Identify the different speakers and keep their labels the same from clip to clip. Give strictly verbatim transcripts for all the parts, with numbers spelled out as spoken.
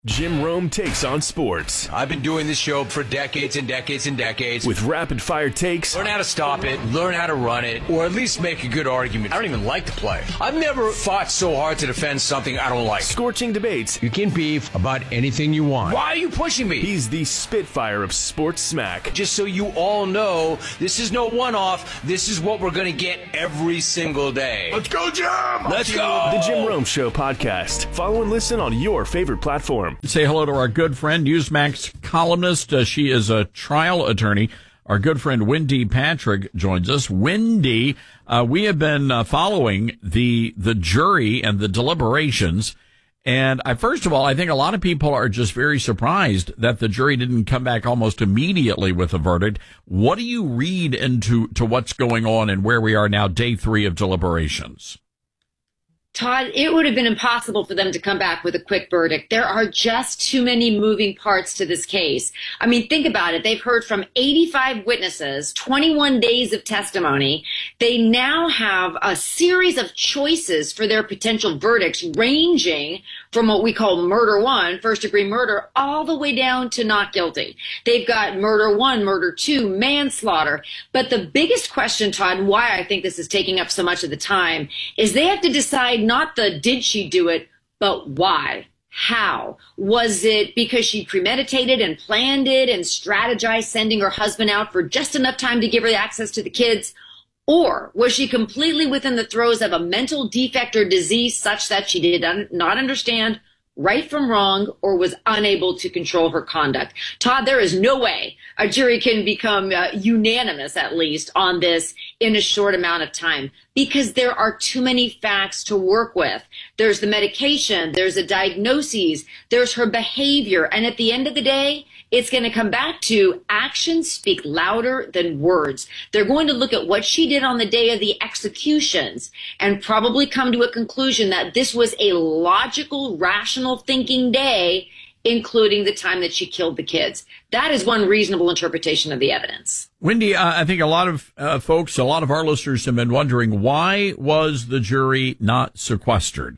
Speaker 1: Jim Rome takes on sports.
Speaker 2: I've been doing this show for decades and decades and decades.
Speaker 1: With rapid-fire takes.
Speaker 2: Learn how to stop it, learn how to run it, or at least make a good argument. I don't even like the play. I've never fought so hard to defend something I don't like.
Speaker 1: Scorching debates.
Speaker 2: You can beef about anything you want. Why are you pushing me?
Speaker 1: He's the Spitfire of sports smack.
Speaker 2: Just so you all know, this is no one-off. This is what we're going to get every single day.
Speaker 3: Let's go, Jim!
Speaker 2: Let's go!
Speaker 1: The Jim Rome Show podcast. Follow and listen on your favorite platform.
Speaker 4: Say hello to our good friend, Newsmax columnist. Uh, she is a trial attorney. Our good friend Wendy Patrick joins us. Wendy, uh, we have been uh, following the the jury and the deliberations. And I, first of all, I think a lot of people are just very surprised that the jury didn't come back almost immediately with a verdict. What do you read into to what's going on and where we are now, day three of deliberations?
Speaker 5: Todd, it would have been impossible for them to come back with a quick verdict. There are just too many moving parts to this case. I mean, think about it. They've heard from eighty-five witnesses, twenty-one days of testimony. They now have a series of choices for their potential verdicts, ranging from what we call murder one, first degree murder, all the way down to not guilty. They've got murder one, murder two, manslaughter. But the biggest question, Todd, why I think this is taking up so much of the time, is they have to decide not the did she do it, but why? How? Was it because she premeditated and planned it and strategized sending her husband out for just enough time to give her access to the kids? Or was she completely within the throes of a mental defect or disease such that she did not understand right from wrong or was unable to control her conduct? Todd, there is no way a jury can become uh, unanimous, at least, on this in a short amount of time, because there are too many facts to work with. There's the medication, there's the diagnoses, there's her behavior, and at the end of the day, it's going to come back to actions speak louder than words. They're going to look at what she did on the day of the executions and probably come to a conclusion that this was a logical, rational thinking day, including the time that she killed the kids. That is one reasonable interpretation of the evidence.
Speaker 4: Wendy, uh, I think a lot of uh, folks, a lot of our listeners have been wondering, why was the jury not sequestered?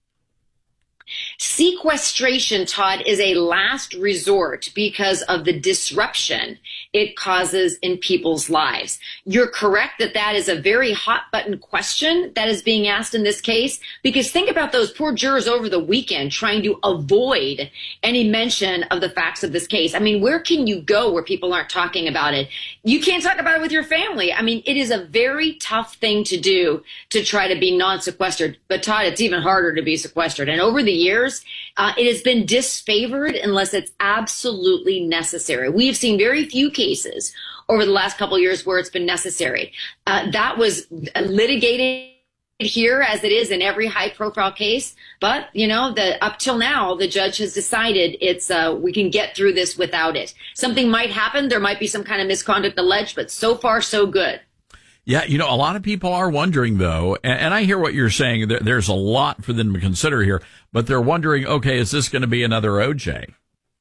Speaker 5: Sequestration, Todd, is a last resort because of the disruption it causes in people's lives. You're correct that that is a very hot button question that is being asked in this case, because think about those poor jurors over the weekend trying to avoid any mention of the facts of this case. I mean, where can you go where people aren't talking about it? You can't talk about it with your family. I mean, it is a very tough thing to do to try to be non-sequestered. But Todd, it's even harder to be sequestered. And over the years, uh, it has been disfavored unless it's absolutely necessary. We have seen very few cases over the last couple of years where it's been necessary. Uh, that was litigated here as it is in every high profile case. But, you know, the, up till now, the judge has decided it's, uh, we can get through this without it. Something might happen. There might be some kind of misconduct alleged, but so far, so good.
Speaker 4: Yeah, you know, a lot of people are wondering, though, and, and I hear what you're saying. There, there's a lot for them to consider here, but they're wondering, okay, is this going to be another O J?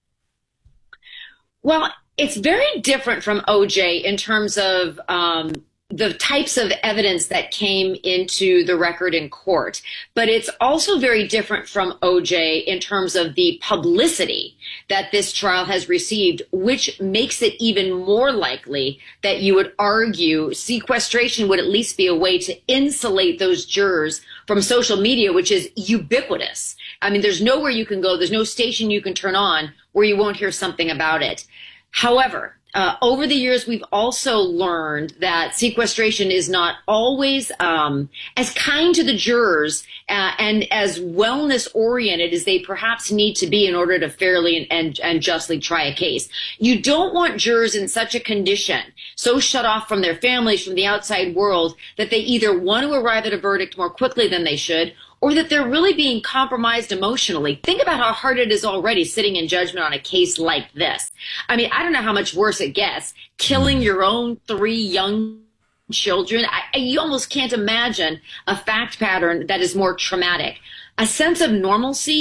Speaker 5: Well, it's very different from O J in terms of um, the types of evidence that came into the record in court. But it's also very different from O J in terms of the publicity that this trial has received, which makes it even more likely that you would argue sequestration would at least be a way to insulate those jurors from social media, which is ubiquitous. I mean, there's nowhere you can go. There's no station you can turn on where you won't hear something about it. However, Uh, over the years, we've also learned that sequestration is not always um, as kind to the jurors uh, and as wellness-oriented as they perhaps need to be in order to fairly and, and, and justly try a case. You don't want jurors in such a condition, so shut off from their families, from the outside world, that they either want to arrive at a verdict more quickly than they should, or that they're really being compromised emotionally. Think about how hard it is already sitting in judgment on a case like this. I mean, I don't know how much worse it gets. Killing your own three young children. I, you almost can't imagine a fact pattern that is more traumatic. A sense of normalcy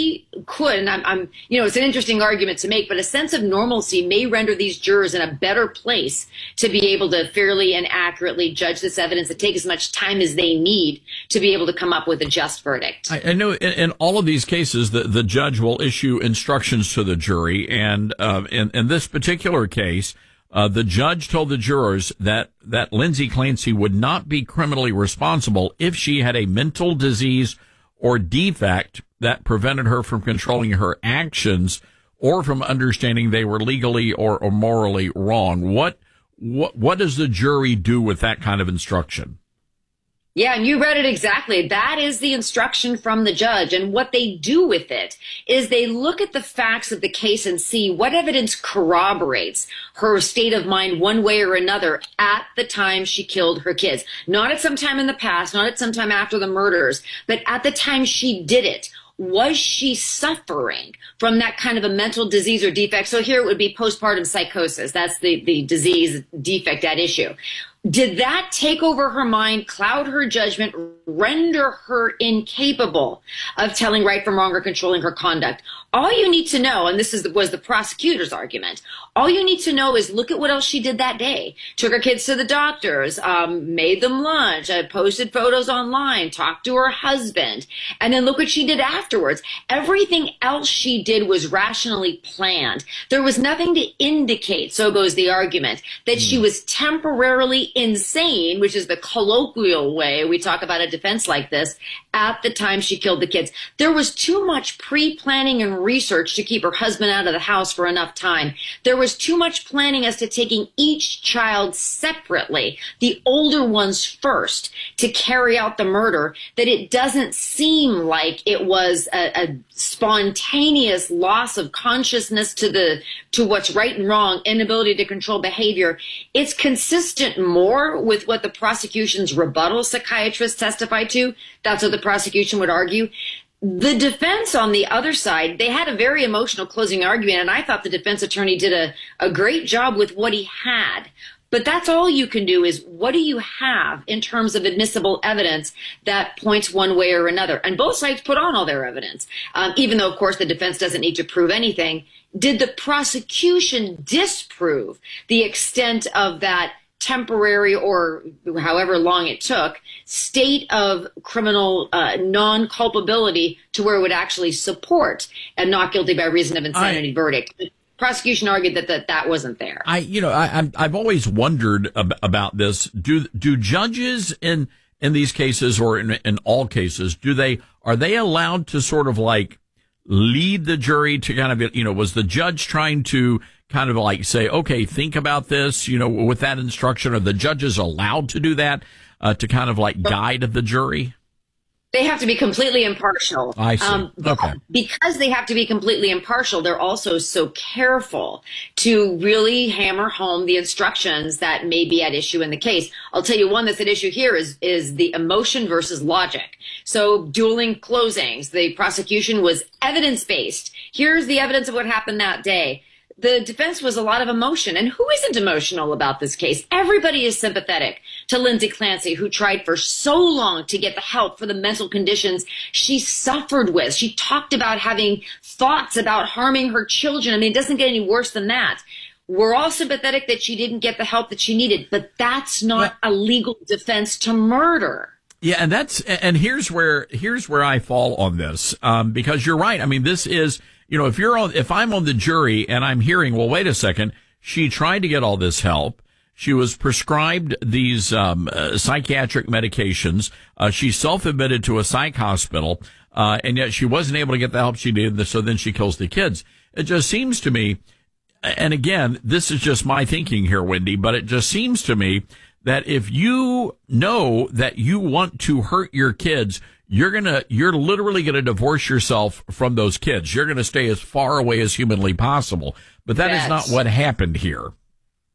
Speaker 5: could, and I'm, I'm, you know, it's an interesting argument to make, but a sense of normalcy may render these jurors in a better place to be able to fairly and accurately judge this evidence and take as much time as they need to be able to come up with a just verdict.
Speaker 4: I, I know in, in all of these cases, the, the judge will issue instructions to the jury, and uh, in, in this particular case, uh, the judge told the jurors that, that Lindsay Clancy would not be criminally responsible if she had a mental disease or defect that prevented her from controlling her actions or from understanding they were legally or, or morally wrong. What, what, what does the jury do with that kind of instruction?
Speaker 5: Yeah, and you read it exactly. That is the instruction from the judge. And what they do with it is they look at the facts of the case and see what evidence corroborates her state of mind one way or another at the time she killed her kids. Not at some time in the past, not at some time after the murders, but at the time she did it. Was she suffering from that kind of a mental disease or defect? So here it would be postpartum psychosis. That's the, the disease defect at issue. Did that take over her mind, cloud her judgment, render her incapable of telling right from wrong or controlling her conduct? All you need to know, and this is the, was the prosecutor's argument, all you need to know is look at what else she did that day. Took her kids to the doctors, um, made them lunch, uh, posted photos online, talked to her husband, and then look what she did afterwards. Everything else she did was rationally planned. There was nothing to indicate, so goes the argument, that she was temporarily insane, which is the colloquial way we talk about a defense like this, at the time she killed the kids. There was too much pre-planning and research to keep her husband out of the house for enough time. There was too much planning as to taking each child separately, the older ones first, to carry out the murder, that it doesn't seem like it was a, a spontaneous loss of consciousness to the to what's right and wrong, inability to control behavior. It's consistent more with what the prosecution's rebuttal psychiatrist testified to. That's what the prosecution would argue. The defense on the other side, they had a very emotional closing argument, and I thought the defense attorney did a, a great job with what he had. But that's all you can do is what do you have in terms of admissible evidence that points one way or another? And both sides put on all their evidence, um, even though, of course, the defense doesn't need to prove anything. Did the prosecution disprove the extent of that temporary or however long it took state of criminal uh, non-culpability to where it would actually support a not guilty by reason of insanity I, verdict? The prosecution argued that, that that wasn't there.
Speaker 4: I, you know, I, I've always wondered ab- about this. Do do judges in in these cases or in, in all cases, do they are they allowed to sort of like lead the jury to kind of, you know, was the judge trying to kind of like say, okay, think about this, you know, with that instruction? Are the judges allowed to do that, uh, to kind of like guide the jury?
Speaker 5: They have to be completely impartial.
Speaker 4: I see.
Speaker 5: Um,
Speaker 4: okay.
Speaker 5: Because they have to be completely impartial, they're also so careful to really hammer home the instructions that may be at issue in the case. I'll tell you one that's at issue here is, is the emotion versus logic. So dueling closings, the prosecution was evidence-based. Here's the evidence of what happened that day. The defense was a lot of emotion. And who isn't emotional about this case? Everybody is sympathetic to Lindsay Clancy, who tried for so long to get the help for the mental conditions she suffered with. She talked about having thoughts about harming her children. I mean, it doesn't get any worse than that. We're all sympathetic that she didn't get the help that she needed, but that's not a legal defense to murder.
Speaker 4: Yeah, and that's and here's where here's where I fall on this, um, because you're right. I mean, this is, you know, if you're on, if I'm on the jury and I'm hearing, well, wait a second, she tried to get all this help. She was prescribed these um, uh, psychiatric medications. Uh, she self-admitted to a psych hospital, uh, and yet she wasn't able to get the help she needed. So then she kills the kids. It just seems to me, and again, this is just my thinking here, Wendy, but it just seems to me that if you know that you want to hurt your kids, you're gonna, you're literally gonna divorce yourself from those kids. You're gonna stay as far away as humanly possible. But that yes. is not what happened here.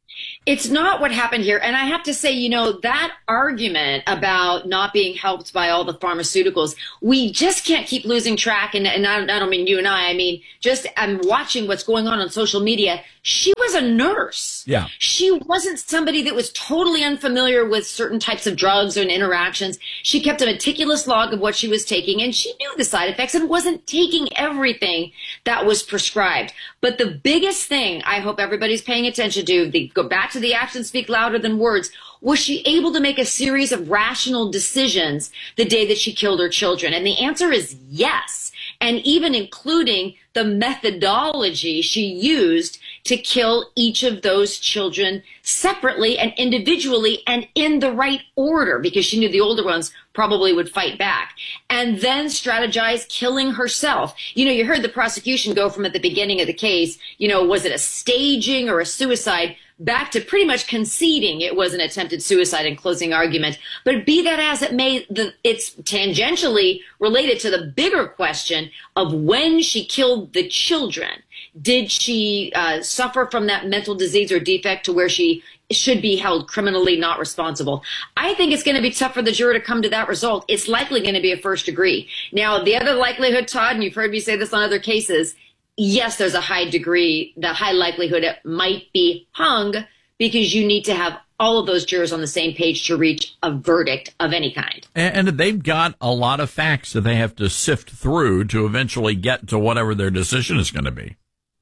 Speaker 5: It's not what happened here. And I have to say, you know, that argument about not being helped by all the pharmaceuticals, we just can't keep losing track. And, and I, I don't mean you and I, I mean, just I'm watching what's going on on social media. She was a nurse.
Speaker 4: Yeah.
Speaker 5: She wasn't somebody that was totally unfamiliar with certain types of drugs and interactions. She kept a meticulous log of what she was taking, and she knew the side effects and wasn't taking everything that was prescribed. But the biggest thing I hope everybody's paying attention to, they go back to the actions speak louder than words, was she able to make a series of rational decisions the day that she killed her children? And the answer is yes. And even including the methodology she used to kill each of those children separately and individually and in the right order, because she knew the older ones probably would fight back, and then strategize killing herself. You know, you heard the prosecution go from at the beginning of the case, you know, was it a staging or a suicide, back to pretty much conceding it was an attempted suicide in closing argument. But be that as it may, the, it's tangentially related to the bigger question of when she killed the children. Did she uh, suffer from that mental disease or defect to where she should be held criminally not responsible? I think it's going to be tough for the juror to come to that result. It's likely going to be a first degree. Now, the other likelihood, Todd, and you've heard me say this on other cases, yes, there's a high degree, the high likelihood it might be hung, because you need to have all of those jurors on the same page to reach a verdict of any kind.
Speaker 4: And, and they've got a lot of facts that they have to sift through to eventually get to whatever their decision is going to be.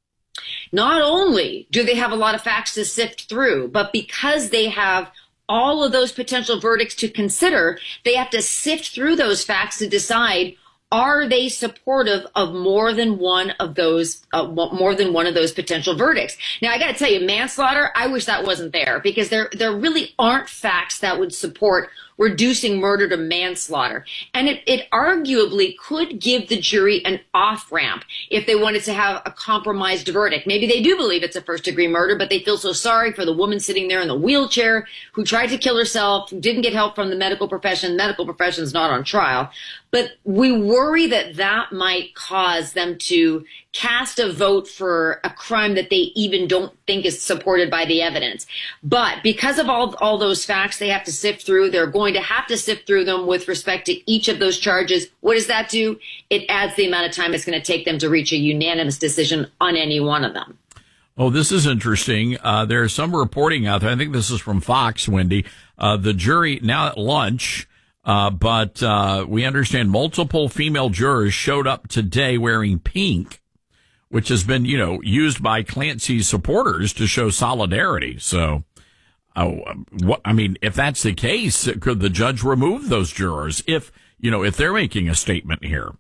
Speaker 5: Not only do they have a lot of facts to sift through, but because they have all of those potential verdicts to consider, they have to sift through those facts to decide, are they supportive of more than one of those, uh, more than one of those potential verdicts? Now, I got to tell you, manslaughter, I wish that wasn't there, because there, there really aren't facts that would support reducing murder to manslaughter. And it, it arguably could give the jury an off-ramp if they wanted to have a compromised verdict. Maybe they do believe it's a first-degree murder, but they feel so sorry for the woman sitting there in the wheelchair who tried to kill herself, who didn't get help from the medical profession. Medical profession's not on trial. But we worry that that might cause them to cast a vote for a crime that they even don't think is supported by the evidence. But because of all, all those facts they have to sift through, they're going to have to sift through them with respect to each of those charges. What does that do? It adds the amount of time it's going to take them to reach a unanimous decision on any one of them.
Speaker 4: Oh, this is interesting. Uh, there's some reporting out there. I think this is from Fox, Wendy. Uh, the jury now at lunch, uh, but uh, we understand multiple female jurors showed up today wearing pink, which has been, you know, used by Clancy's supporters to show solidarity. So, uh, what, I mean, if that's the case, could the judge remove those jurors if, you know, if they're making a statement here?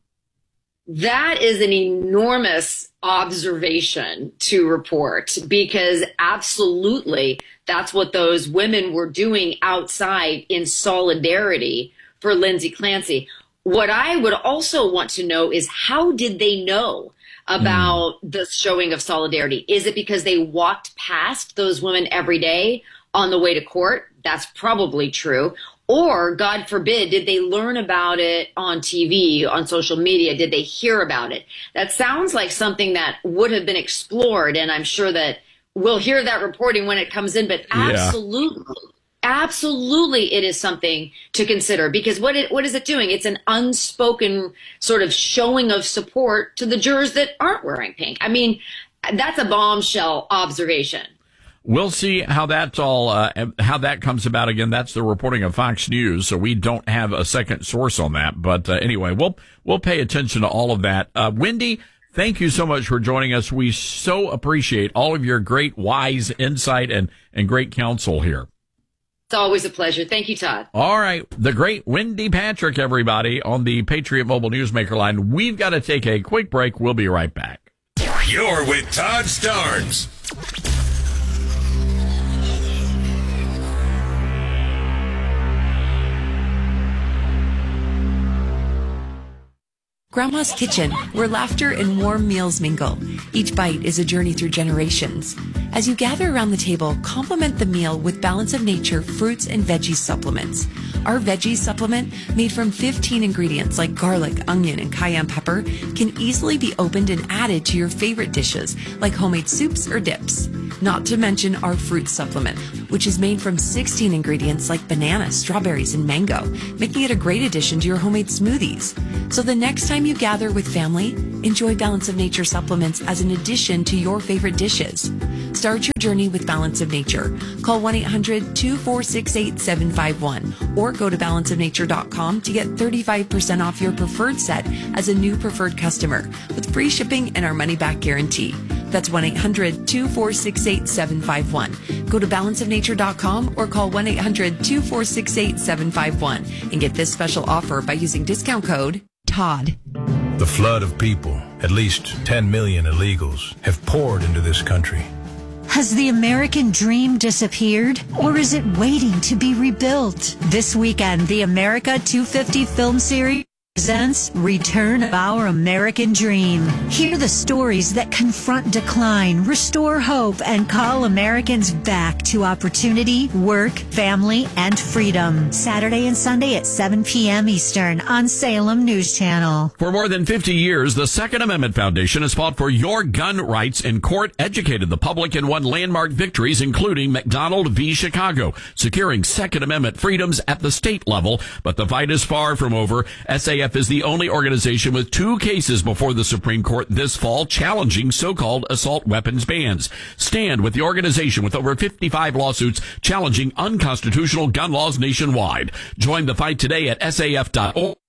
Speaker 5: That is an enormous observation to report, because absolutely that's what those women were doing outside in solidarity for Lindsay Clancy. What I would also want to know is, how did they know about mm. the showing of solidarity? Is it because they walked past those women every day on the way to court? That's probably true. Or, God forbid, did they learn about it on T V, on social media? Did they hear about it? That sounds like something that would have been explored, and I'm sure that we'll hear that reporting when it comes in. But absolutely, yeah. absolutely, it is something to consider, because what it, what is it doing? It's an unspoken sort of showing of support to the jurors that aren't wearing pink. I mean, that's a bombshell observation.
Speaker 4: We'll see how that's all, uh, how that comes about. Again, that's the reporting of Fox News, so we don't have a second source on that. But uh, anyway, we'll we'll pay attention to all of that. Uh, Wendy, thank you so much for joining us. We so appreciate all of your great, wise insight and, and great counsel here.
Speaker 5: It's always a pleasure. Thank you, Todd.
Speaker 4: All right. The great Wendy Patrick, everybody, on the Patriot Mobile Newsmaker line. We've got to take a quick break. We'll be right back.
Speaker 3: You're with Todd Starnes.
Speaker 6: Grandma's Kitchen, where laughter and warm meals mingle. Each bite is a journey through generations. As you gather around the table, complement the meal with Balance of Nature fruits and veggie supplements. Our veggie supplement, made from fifteen ingredients like garlic, onion, and cayenne pepper, can easily be opened and added to your favorite dishes, like homemade soups or dips. Not to mention our fruit supplement, which is made from sixteen ingredients like banana, strawberries, and mango, making it a great addition to your homemade smoothies. So the next time you gather with family, enjoy Balance of Nature supplements as an addition to your favorite dishes. Start your journey with Balance of Nature. Call one eight hundred two four six eight seven five one or go to balance of nature dot com to get thirty-five percent off your preferred set as a new preferred customer with free shipping and our money-back guarantee. That's one eight hundred two four six eight seven five one. Go to balance of nature dot com or call one eight hundred two four six eight seven five one and get this special offer by using discount code Todd.
Speaker 7: The flood of people, at least ten million illegals, have poured into this country.
Speaker 8: Has the American dream disappeared, or is it waiting to be rebuilt? This weekend, the America two fifty film series presents Return of Our American Dream. Hear the stories that confront decline, restore hope, and call Americans back to opportunity, work, family, and freedom. Saturday and Sunday at seven p.m. Eastern on Salem News Channel.
Speaker 4: For more than fifty years, the Second Amendment Foundation has fought for your gun rights in court, educated the public, and won landmark victories, including McDonald v. Chicago, securing Second Amendment freedoms at the state level. But the fight is far from over. S A F is the only organization with two cases before the Supreme Court this fall challenging so-called assault weapons bans. Stand with the organization with over fifty-five lawsuits challenging unconstitutional gun laws nationwide. Join the fight today at S A F dot org.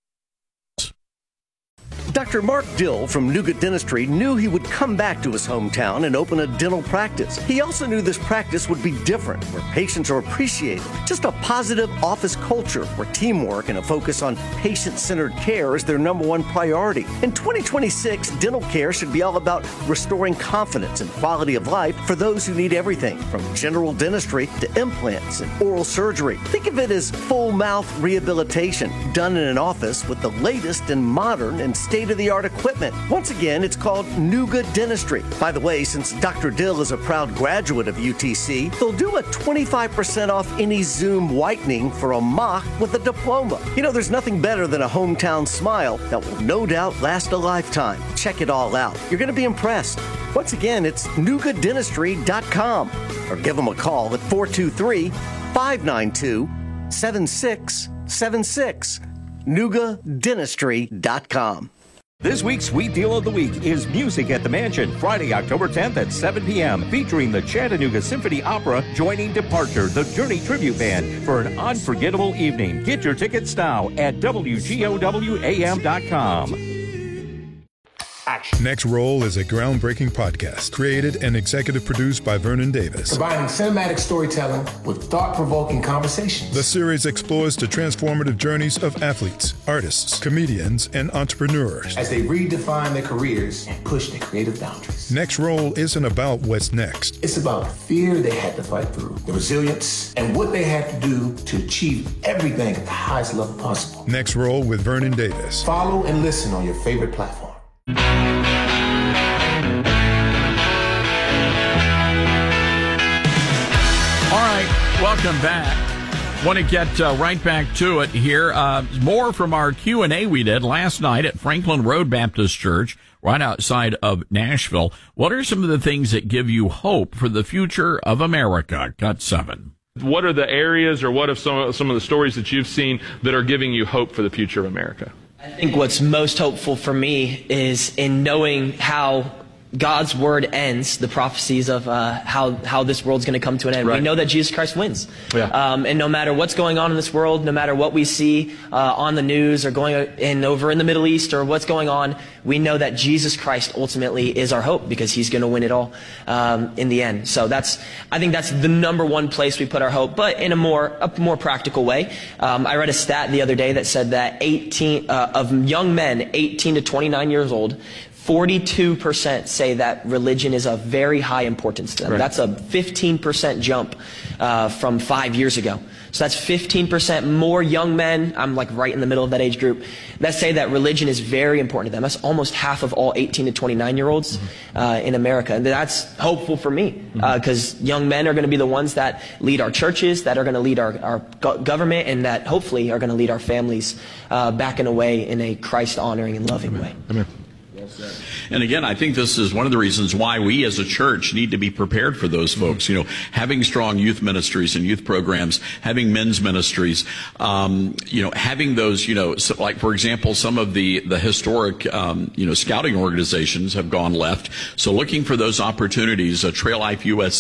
Speaker 9: Doctor Mark Dill from Nuga Dentistry knew he would come back to his hometown and open a dental practice. He also knew this practice would be different, where patients are appreciated. Just a positive office culture where teamwork and a focus on patient-centered care is their number one priority. In twenty twenty-six, dental care should be all about restoring confidence and quality of life for those who need everything from general dentistry to implants and oral surgery. Think of it as full mouth rehabilitation done in an office with the latest and modern and state-of-the-art equipment. Once again, it's called Nuga Dentistry. By the way, since Doctor Dill is a proud graduate of U T C, they'll do a twenty-five percent off any Zoom whitening for a mock with a diploma. You know, there's nothing better than a hometown smile that will no doubt last a lifetime. Check it all out. You're going to be impressed. Once again, it's nuga dentistry dot com or give them a call at four two three, five nine two, seven six seven six. nuga dentistry dot com.
Speaker 10: This week's Sweet Deal of the Week is Music at the Mansion, Friday, October tenth at seven p.m., featuring the Chattanooga Symphony Opera joining Departure, the Journey Tribute Band, for an unforgettable evening. Get your tickets now at W G O W A M dot com.
Speaker 11: Next Roll is a groundbreaking podcast created and executive produced by Vernon Davis.
Speaker 12: Combining cinematic storytelling with thought-provoking conversations.
Speaker 11: The series explores the transformative journeys of athletes, artists, comedians, and entrepreneurs
Speaker 12: as they redefine their careers and push their creative boundaries.
Speaker 11: Next Roll isn't about what's next.
Speaker 12: It's about the fear they had to fight through, the resilience, and what they had to do to achieve everything at the highest level possible.
Speaker 11: Next Roll with Vernon Davis.
Speaker 12: Follow and listen on your favorite platform.
Speaker 4: All right, welcome back. Want to get uh, right back to it here. Uh, more from our Q and A we did last night at Franklin Road Baptist Church, right outside of Nashville. What are some of the things that give you hope for the future of America? Cut seven.
Speaker 13: What are the areas or what are some, some of the stories that you've seen that are giving you hope for the future of America?
Speaker 14: I think what's most hopeful for me is in knowing how God's word ends, the prophecies of uh, how how this world's going to come to an end. Right. We know that Jesus Christ wins. Yeah. Um, and no matter what's going on in this world, no matter what we see uh, on the news or going in over in the Middle East or what's going on, we know that Jesus Christ ultimately is our hope because he's going to win it all um, in the end. So that's, I think that's the number one place we put our hope, but in a more a more practical way. Um, I read a stat the other day that said that eighteen uh, of young men, eighteen to twenty-nine years old, forty-two percent say that religion is of very high importance to them. Right. That's a fifteen percent jump uh, from five years ago. So that's fifteen percent more young men, I'm like right in the middle of that age group, that say that religion is very important to them. That's almost half of all eighteen to twenty-nine year olds mm-hmm. uh, in America. And that's hopeful for me because mm-hmm. uh, young men are going to be the ones that lead our churches, that are going to lead our, our go- government, and that hopefully are going to lead our families uh, back in a way, in a Christ honoring and loving
Speaker 13: Amen.
Speaker 14: way.
Speaker 13: Amen.
Speaker 4: And again, I think this is one of the reasons why we as a church need to be prepared for those folks. You know, having strong youth ministries and youth programs, having men's ministries, um, you know, having those, you know, so like, for example, some of the, the historic, um, you know, scouting organizations have gone left. So looking for those opportunities, uh, Trail Life U S